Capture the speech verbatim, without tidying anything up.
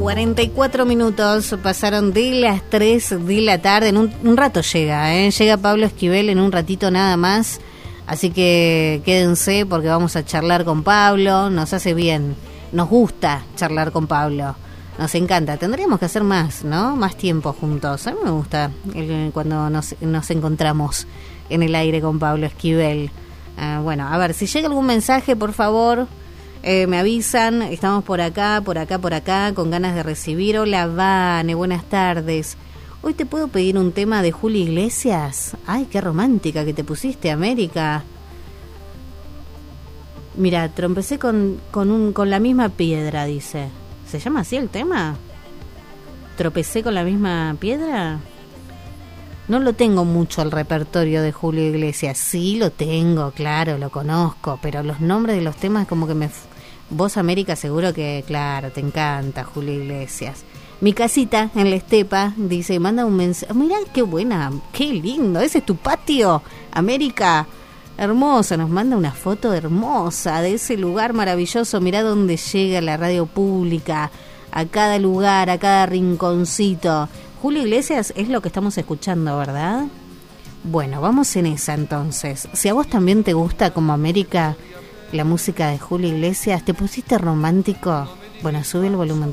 cuarenta y cuatro minutos pasaron de las tres de la tarde. En un, un rato llega, ¿eh? Llega Pablo Esquivel en un ratito nada más. Así que quédense porque vamos a charlar con Pablo. Nos hace bien, nos gusta charlar con Pablo. Nos encanta. Tendríamos que hacer más, ¿no? Más tiempo juntos. A mí me gusta el, cuando nos, nos encontramos en el aire con Pablo Esquivel. Uh, bueno, a ver, si llega algún mensaje, por favor... Eh, me avisan, estamos por acá, por acá, por acá, con ganas de recibir. Hola, Vane, buenas tardes. Hoy te puedo pedir un tema de Julio Iglesias. Ay, qué romántica que te pusiste, América. Mira, trompecé con, con, un, con la misma piedra, dice. ¿Se llama así el tema? ¿Tropecé con la misma piedra? No lo tengo mucho el repertorio de Julio Iglesias. Sí lo tengo, claro, lo conozco, pero los nombres de los temas como que me... Vos, América, seguro que, claro, te encanta Julio Iglesias. Mi casita en la estepa, dice, manda un mensaje. Mirá, qué buena, qué lindo, ese es tu patio, América. Hermoso, nos manda una foto hermosa de ese lugar maravilloso. Mirá dónde llega la radio pública, a cada lugar, a cada rinconcito. Julio Iglesias es lo que estamos escuchando, ¿verdad? Bueno, vamos en esa entonces. Si a vos también te gusta como América la música de Julio Iglesias, ¿te pusiste romántico? Bueno, sube el volumen de